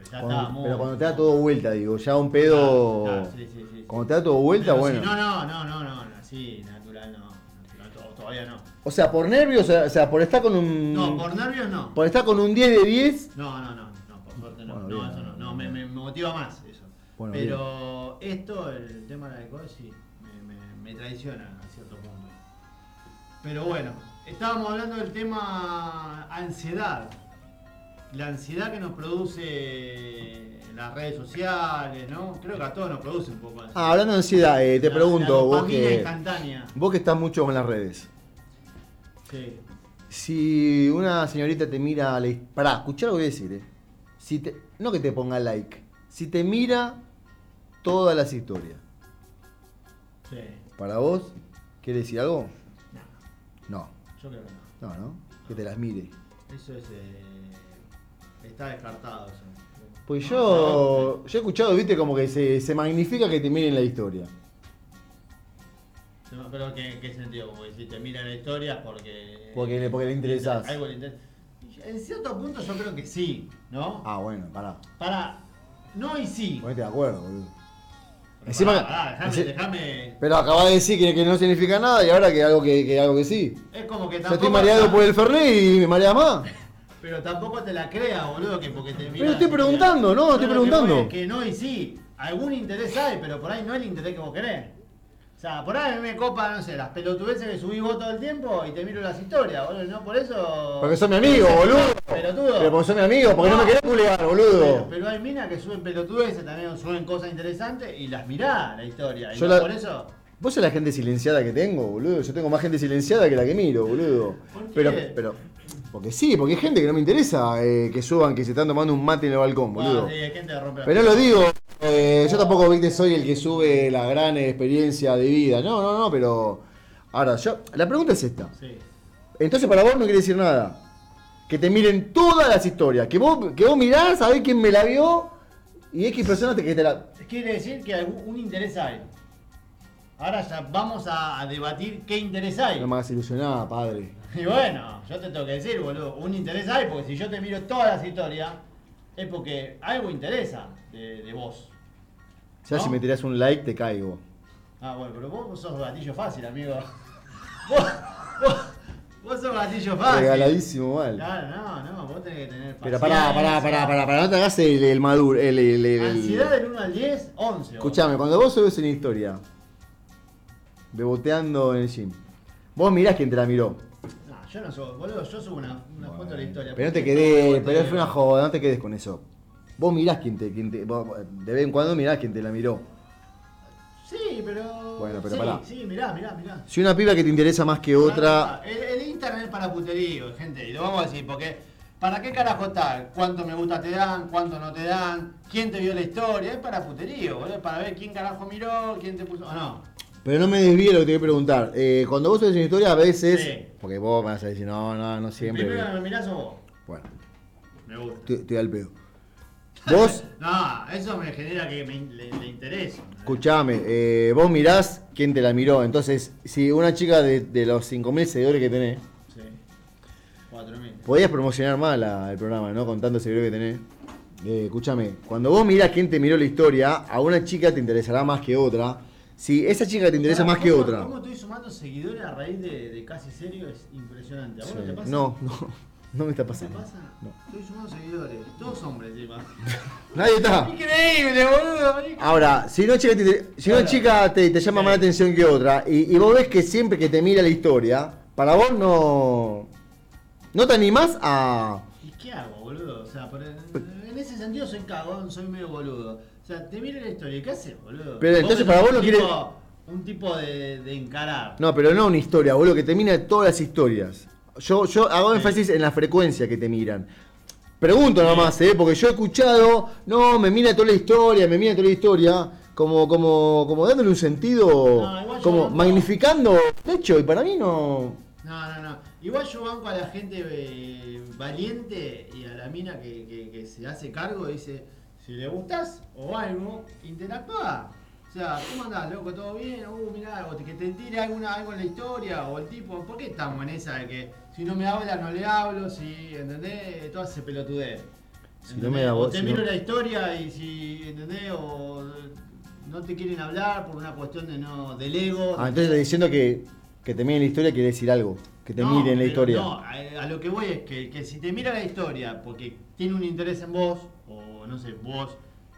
Ya está, muy. Pero cuando te da todo vuelta, digo, ya un pedo. Claro, sí. Cuando te da todo vuelta, Pero bueno. si no, así, natural no. Todavía no. O sea, por nervios, o sea, por estar con un. No, por nervios no. Por estar con un 10 de 10. No, por suerte no. Bueno, No, bien, eso no. No, bien. me motiva más eso. Bueno, pero esto, el tema del alcohol, sí, me traiciona a cierto punto. Pero bueno, estábamos hablando del tema ansiedad. La ansiedad que nos produce las redes sociales, ¿no? Creo que a todos nos produce un poco ansiedad. Hablando de ansiedad, te pregunto, la vos dopamina que. instantánea. Vos que estás mucho con las redes. Sí. Si una señorita te mira a la. Pará, escuchá lo que voy a decir, no que te ponga like. Si te mira todas las historias. Sí. ¿Para vos? ¿Quieres decir algo? No. Yo creo que no. No. Que te las mire. Eso es. Está descartado eso. Pues yo he escuchado, viste, como que se magnifica que te miren la historia. Pero ¿qué sentido? Como que si te miran la historia porque... Porque le interesás. Algo le interesa. En cierto punto yo creo que sí, ¿no? Ah, bueno, pará. No y sí. Ponete de acuerdo, boludo. Pero Encima, déjame. pero acabas de decir que no significa nada y ahora que algo que sí. Es como que Yo tampoco... estoy mareado por el Fernet y me marea más. Pero tampoco te la creas, boludo, que porque te miran... Pero estoy preguntando, ¿no? Estoy preguntando. Que no y sí. Algún interés hay, pero por ahí no es el interés que vos querés. O sea, por ahí a mí me copa, no sé, las pelotudeces que subís vos todo el tiempo y te miro las historias, boludo, no por eso... Porque sos mi amigo, boludo. Pelotudo. Pero porque sos mi amigo, porque no me querés culiar, boludo. Pero hay minas que suben pelotudeces, también suben cosas interesantes y las mirá la historia. Y Yo no por eso... Vos sos la gente silenciada que tengo, boludo. Yo tengo más gente silenciada que la que miro, boludo. ¿Por qué? Pero, porque sí, porque hay gente que no me interesa que suban que se están tomando un mate en el balcón, boludo. Sí, hay gente que rompe la Pero no lo digo, yo tampoco, viste, soy el que sube la gran experiencia de vida. No, pero... Ahora, la pregunta es esta. Sí. Entonces para vos no quiere decir nada. Que te miren todas las historias. Que vos mirás a ver quién me la vio y X personas que te la... Quiere decir que un interés hay. Ahora ya vamos a debatir qué interés hay. No me hagas ilusionada, padre. Y bueno, yo te tengo que decir, boludo, un interés hay, porque si yo te miro todas las historias, es porque algo interesa de vos. Ya ¿No? si me tirás un like te caigo. Ah, bueno, pero vos sos gatillo fácil, amigo. Vos sos gatillo fácil. Regaladísimo mal. Claro, no, vos tenés que tener Pero paciencia. pará, no te hagas el maduro. Ansiedad del 1 al 10, 11. Escuchame, cuando vos subes una historia, beboteando en el gym, vos mirás quién te la miró. No, yo no subo, boludo, yo subo una foto de la historia. Pero no te ¿Por qué quedes, todo pero fue una joda, no te quedes con eso. Vos mirás vos de vez en cuando mirás quién te la miró. Sí, pero... Bueno, pero sí, pará. Sí, mirá. Si una piba que te interesa más que otra, El internet es para puterío, gente, y lo vamos a decir, porque ¿para qué carajo está? ¿Cuánto me gusta te dan? ¿Cuánto no te dan? ¿Quién te vio la historia? Es para puterío, boludo, para ver quién carajo miró, quién te puso... o no. pero no me desvíe lo que te voy a preguntar. Cuando vos subes una historia a veces, Sí. porque vos me vas a decir, no siempre. Primero que me mirás sos vos. Bueno, Me gusta. estoy al pedo. Vos, No, eso me genera que le interese. escuchame, vos mirás quién te la miró. Entonces, si una chica de los 5.000 seguidores que tenés, Sí. 4.000. podías promocionar más el programa, ¿no? Con tantos seguidores que tenés. Escúchame, cuando vos mirás quién te miró la historia, a una chica te interesará más que otra. Si esa chica te interesa más que otra. ¿Cómo estoy sumando seguidores a raíz de Casi Serio? Es impresionante. ¿A vos Sí. no te pasa? No me está ¿No te pasando. pasa? No. Estoy sumando seguidores. Todos hombres encima. Nadie está. Increíble, boludo. Ahora, si una chica te llama más la atención que otra, y vos ves que siempre que te mira la historia, para vos no te animás a... ¿Y qué hago, boludo? O sea, en ese sentido soy cagón, soy medio boludo. O sea, te miro la historia, ¿qué haces, boludo? Pero entonces para vos no quieres... Un tipo de encarar. No, pero no una historia, boludo, que te mira todas las historias. Yo hago énfasis en la frecuencia que te miran. Pregunto nomás, porque yo he escuchado, me mira toda la historia, como dándole un sentido, No, igual yo como banco. magnificando el hecho, y para mí no... No. Igual yo banco a la gente valiente y a la mina que se hace cargo y dice, si le gustás o algo, interactúa. O sea, ¿cómo andás, loco? ¿Todo bien? Mirá, o que te tire algo en la historia, o el tipo, ¿por qué estamos en esa de que si no me habla, no le hablo, si, ¿entendés? Todo ese pelotudez. Si no me da O voz, te si miro no- la historia y si, ¿entendés? O no te quieren hablar por una cuestión del ego. Ah, entonces estás diciendo que te miren la historia quiere decir algo. Que te No, miren la pero historia. No, a lo que voy es que si te mira la historia porque tiene un interés en vos, o no sé, vos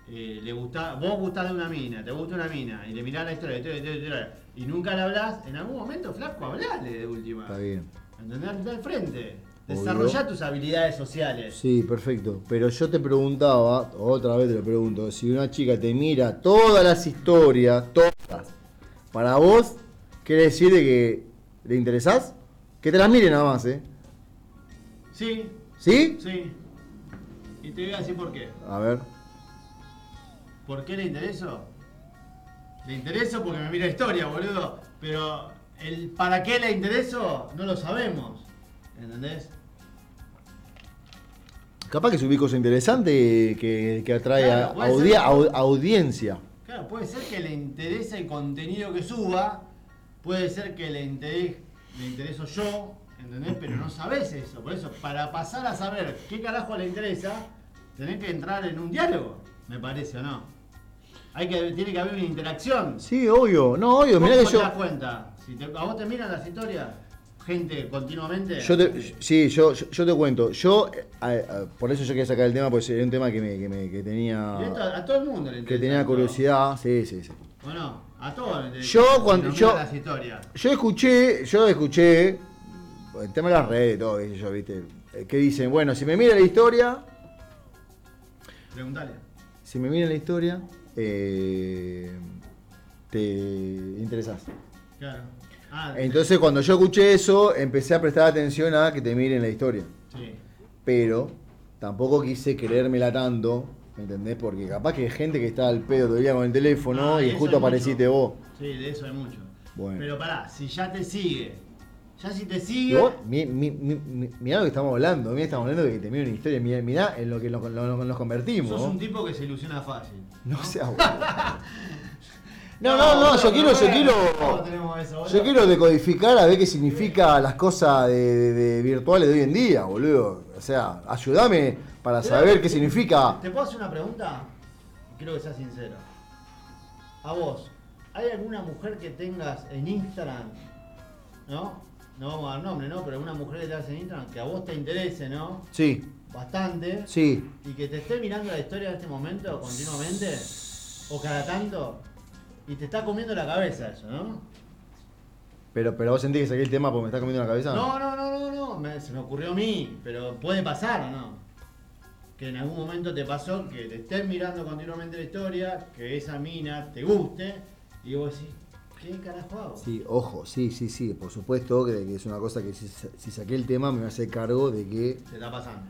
vos gustás de una mina, te gusta una mina, y le mirás la historia, y nunca le hablás, en algún momento, flaco, hablale de última. Está bien. ¿Entendés? Anda al frente. Obvio. Desarrollá tus habilidades sociales. Sí, perfecto. Pero yo te preguntaba, otra vez te lo pregunto, si una chica te mira todas las historias, todas, para vos, ¿quiere decir de que le interesás? Que te las mire nada más, ¿eh? Sí, ¿Sí? sí. Y te voy a decir por qué. A ver. ¿Por qué le intereso? Le intereso porque me mira historia, boludo. Pero el para qué le intereso no lo sabemos. ¿Entendés? Capaz que subí cosas interesantes que atrae Claro, puede ser. audiencia. Claro, puede ser que le interese el contenido que suba. Puede ser que le intereso yo. ¿Entendés? Pero no sabés eso. Por eso, para pasar a saber qué carajo le interesa, tenés que entrar en un diálogo. Me parece, ¿o no? Tiene que haber una interacción. Sí, obvio. No, obvio. ¿Cómo Mirá que te yo. das cuenta? ¿A vos te miran las historias? Gente continuamente. Yo te cuento. Por eso yo quería sacar el tema, porque era un tema que tenía. Y esto a todo el mundo le interesa. Que tenía curiosidad. Sí, sí, sí. ¿O no? A todos le interesa. Yo cuando- Nos yo- miran las historias. Yo escuché. El tema de las redes, todo, qué sé yo, ¿viste? Que dicen, bueno, si me mira la historia. Preguntale. Si me mira la historia. Te interesás. Claro. Ah, Entonces cuando yo escuché eso, empecé a prestar atención a que te miren la historia. sí. Pero tampoco quise creérmela tanto, ¿me entendés? Porque capaz que hay gente que está al pedo todo el día con el teléfono Ah, y eso justo hay apareciste mucho. vos. Sí, de eso hay mucho. Bueno. Pero pará, si ya te sigue. Ya si te Y sigue. vos, mirá lo que estamos hablando, mirá, estamos hablando de que te miren una historia, mirá en lo que nos convertimos. Sos ¿no? un tipo que se ilusiona fácil. No seas boludo. No, yo quiero ¿Cómo tenemos eso, boludo? yo quiero decodificar a ver qué significa las cosas de virtuales de hoy en día, boludo. O sea, ayúdame para saber qué significa. ¿Te puedo hacer una pregunta? Quiero que seas sincero. A vos, ¿hay alguna mujer que tengas en Instagram, no? No vamos a dar nombre, ¿no? Pero alguna mujer que tengas en Instagram que a vos te interese, ¿no? Sí, Bastante. sí. Y que te esté mirando la historia en este momento continuamente, o cada tanto, y te está comiendo la cabeza eso, ¿no? Pero vos sentís que saqué el tema porque me está comiendo la cabeza. No, se me ocurrió a mí, pero puede pasar o no. Que en algún momento te pasó que te estés mirando continuamente la historia, que esa mina te guste, y vos decís, ¿qué carajo hago? Sí, ojo, sí, por supuesto que es una cosa que si saqué el tema me voy a hacer cargo de que. Te está pasando.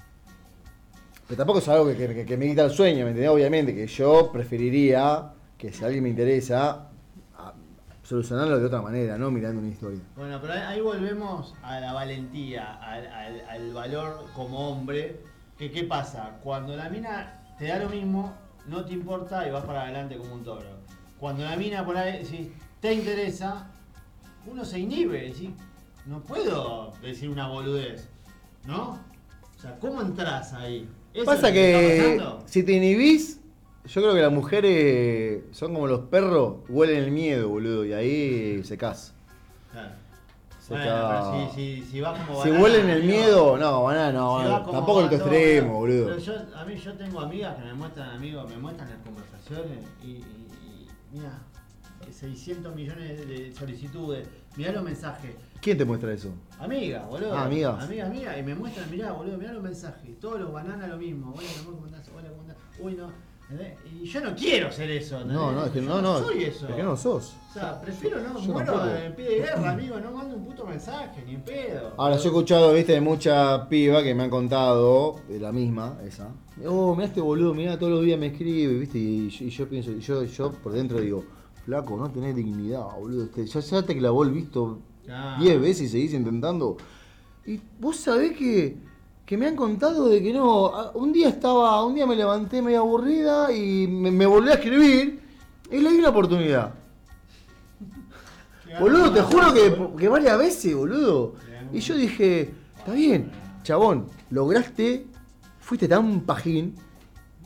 Pero tampoco es algo que me quita el sueño, ¿me entendés? Obviamente que yo preferiría que si alguien me interesa, solucionarlo de otra manera, no mirando una historia. Bueno, pero ahí volvemos a la valentía, al valor como hombre. Que, ¿qué pasa? Cuando la mina te da lo mismo, no te importa y vas para adelante como un toro. Cuando la mina por ahí, si te interesa, uno se inhibe, decís, no puedo decir una boludez, ¿no? O sea, ¿cómo entras ahí? ¿Eso Pasa es lo que que está pasando? si te inhibís, yo creo que las mujeres son como los perros, huelen el miedo, boludo, y ahí se casa. Claro. Se Bueno, ca- pero si vas como Si banana, huelen el amigo, miedo, no, banana, no, si vas como tampoco el batón, extremo, ¿no? boludo. Pero yo tengo amigas que me muestran, amigos, me muestran las conversaciones y mira, 600 millones de solicitudes, mirá los mensajes. ¿Quién te muestra eso? Amigas, boludo. Ah, amigas. Amigas mías, y me muestran, mirá, boludo, mirá los mensajes. Todos los bananas lo mismo. Hola, mi amor, ¿cómo andás? Hola, ¿cómo andás? Uy, no. ¿Entendés? Y yo no quiero ser eso, ¿entendés? No, es que Yo no. soy eso. Es que no sos. O sea, prefiero no, Yo muero tampoco. en pie de guerra, amigo, no mando un puto mensaje, ni en pedo. Ahora, yo he escuchado, viste, de mucha piba que me han contado, de la misma, esa. Oh, mirá este boludo, mirá, todos los días me escribe, viste, y yo pienso, y yo por dentro digo, flaco, no tenés dignidad, boludo. Ya te clavó el visto Ya. 10 veces y seguís intentando. Y vos sabés que me han contado de que no. Un día me levanté medio aburrida y me volví a escribir y le di una oportunidad. Boludo, te juro que varias veces, boludo. Y yo dije, está bien, chabón, lograste fuiste tan pajín